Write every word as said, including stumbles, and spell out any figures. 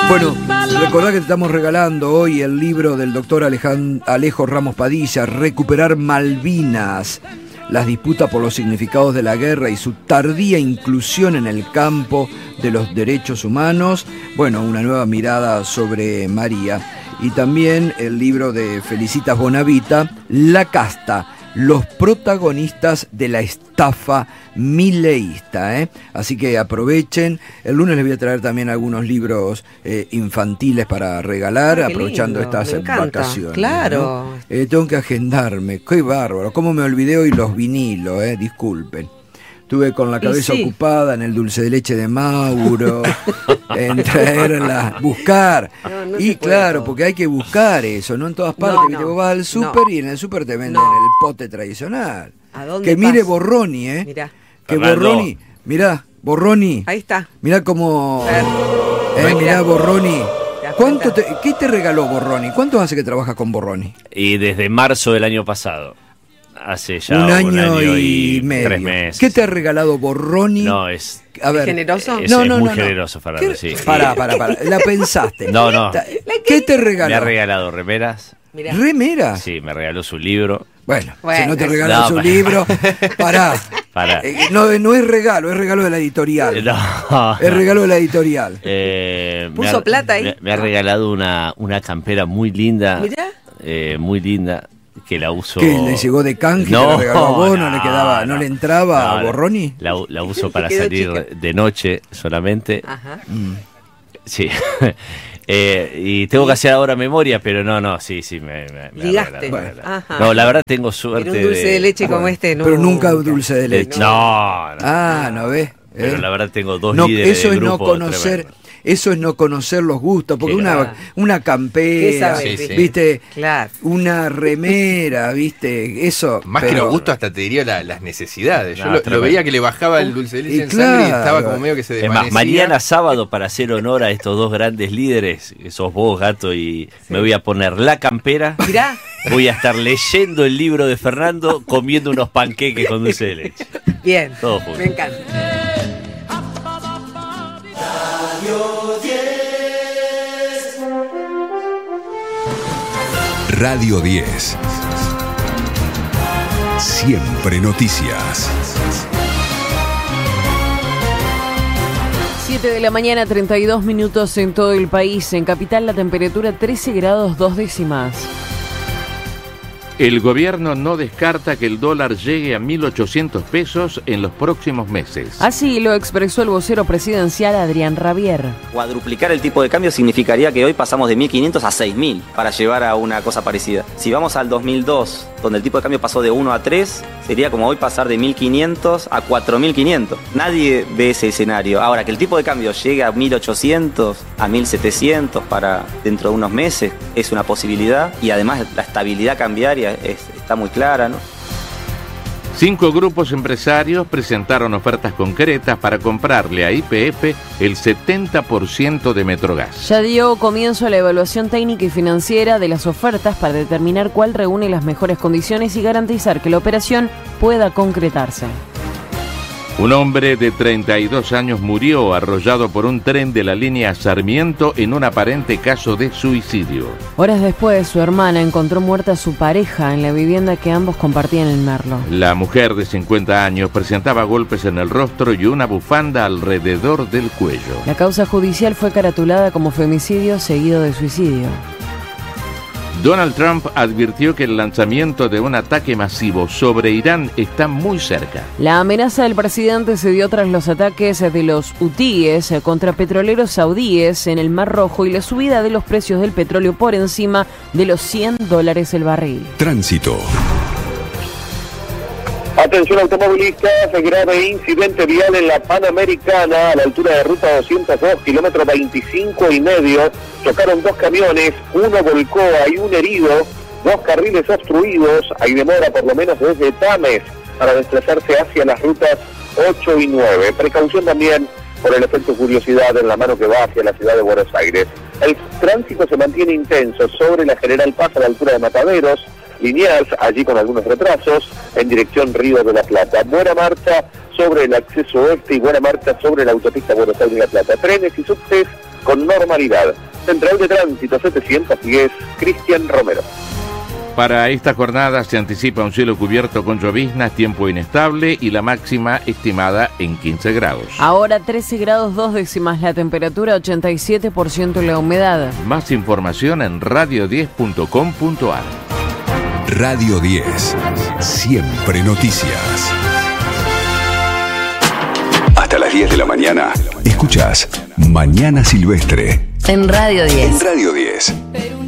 Bueno, recordad que te estamos regalando hoy el libro del doctor Alejan- Alejo Ramos Padilla, Recuperar Malvinas, las disputas por los significados de la guerra y su tardía inclusión en el campo de los derechos humanos. Bueno, una nueva mirada sobre María. Y también el libro de Felicitas Bonavita, La Casta, los protagonistas de la estafa mileísta, ¿eh? Así que aprovechen. El lunes les voy a traer también algunos libros eh, infantiles para regalar, ah, aprovechando lindo, estas me encanta. vacaciones. Claro. ¿No? Eh, tengo que agendarme. Qué bárbaro. Cómo me olvidé hoy los vinilos, eh? Disculpen. Estuve con la cabeza sí. ocupada en el dulce de leche de Mauro, en traerla, buscar. No, no y claro, todo. Porque hay que buscar eso, no en todas partes. No, no, vos vas al súper no. y en el súper te venden no. el pote tradicional. ¿A dónde que mire pasa? Borroni, ¿eh? Mirá. Que Borroni, mirá, Borroni. Ahí está. Mirá cómo... Eh, mirá, Borroni. ¿Cuánto te, ¿Qué te regaló Borroni? ¿Cuánto hace que trabajas con Borroni? Y desde marzo del año pasado. Hace ya un año, un año y, y medio. Tres meses. ¿Qué te ha regalado Borroni? No, es... A ver, ¿generoso? Es, no, es no, muy no, generoso, no. Fernando, sí. Pará, pará, pará. La pensaste. No, no. ¿Qué te regaló? Me ha regalado remeras. Mirá. ¿Remeras? Sí, me regaló su libro. Bueno, bueno si no te regaló no, su para. libro, pará. Pará. Eh, no, no es regalo, es regalo de la editorial. No. Es regalo de la editorial. Eh, ¿Puso ha, plata ahí? Me, me ha regalado una, una campera muy linda. Mirá. Eh, muy linda. Que la uso. ¿Qué? ¿Le llegó de canje? No, ¿Le regaló a vos? ¿No, no le quedaba, no, no le entraba no, a Borroni? La, la uso para salir chica. de noche solamente. Ajá. Mm. Sí. eh, y tengo que hacer ahora memoria, pero no, no, sí, sí, me, me, me Ligaste. Bueno. Ajá. No, la verdad tengo suerte. Pero un dulce de, de leche como bueno, este, no. Pero nunca dulce de leche. No, no. Ah, ¿no ves? Pero ¿Eh? la verdad tengo dos no, líderes eso de es no grupo conocer tremendo. Eso es no conocer los gustos, porque una, claro. una campera, sí, sí. viste, claro. una remera, viste, eso. Más pero... que los gustos, hasta te diría la, las necesidades. Yo No, lo, tremendo. lo veía que le bajaba el dulce de leche Y en claro. sangre y estaba como medio que se Es desvanecía. más, mañana sábado, para hacer honor a estos dos grandes líderes, que sos vos, Gato, y sí. me voy a poner la campera. Mirá. Voy a estar leyendo el libro de Fernando, comiendo unos panqueques con dulce de leche. Bien. Todo junto. Me encanta. Radio diez. Siempre noticias. siete de la mañana, treinta y dos minutos en todo el país. En Capital la temperatura trece grados dos décimas. El gobierno no descarta que el dólar llegue a mil ochocientos pesos en los próximos meses. Así lo expresó el vocero presidencial Adrián Rabier. Cuadruplicar el tipo de cambio significaría que hoy pasamos de mil quinientos a seis mil para llevar a una cosa parecida. Si vamos al dos mil dos, donde el tipo de cambio pasó de uno a tres, sería como hoy pasar de mil quinientos a cuatro mil quinientos. Nadie ve ese escenario. Ahora, que el tipo de cambio llegue a mil ochocientos, a mil setecientos para dentro de unos meses, es una posibilidad. Y además la estabilidad cambiaria es, está muy clara, ¿no? Cinco grupos empresarios presentaron ofertas concretas para comprarle a Y P F el setenta por ciento de Metrogas. Ya dio comienzo a la evaluación técnica y financiera de las ofertas para determinar cuál reúne las mejores condiciones y garantizar que la operación pueda concretarse. Un hombre de treinta y dos años murió arrollado por un tren de la línea Sarmiento en un aparente caso de suicidio. Horas después, su hermana encontró muerta a su pareja en la vivienda que ambos compartían en Merlo. La mujer de cincuenta años presentaba golpes en el rostro y una bufanda alrededor del cuello. La causa judicial fue caratulada como femicidio seguido de suicidio. Donald Trump advirtió que el lanzamiento de un ataque masivo sobre Irán está muy cerca. La amenaza del presidente se dio tras los ataques de los hutíes contra petroleros saudíes en el Mar Rojo y la subida de los precios del petróleo por encima de los cien dólares el barril. Tránsito. Atención automovilistas, grave incidente vial en la Panamericana a la altura de ruta doscientos dos, kilómetro veinticinco y medio. Chocaron dos camiones, uno volcó, hay un herido, dos carriles obstruidos, hay demora por lo menos desde Tames para desplazarse hacia las rutas ocho y nueve. Precaución también por el efecto curiosidad en la mano que va hacia la ciudad de Buenos Aires. El tránsito se mantiene intenso sobre la General Paz a la altura de Mataderos, Liniers, allí con algunos retrasos, en dirección Río de la Plata. Buena marcha sobre el acceso oeste y buena marcha sobre la autopista Buenos Aires-La Plata. Trenes y subtes con normalidad. Central de Tránsito setecientos diez, Cristian Romero. Para esta jornada se anticipa un cielo cubierto con lloviznas, tiempo inestable y la máxima estimada en quince grados. Ahora trece grados dos décimas la temperatura, ochenta y siete por ciento la humedad. Más información en radio diez punto com punto a r. Radio diez. Siempre noticias. Hasta las diez de la mañana. Escuchás Mañana Silvestre. En Radio diez. En Radio diez.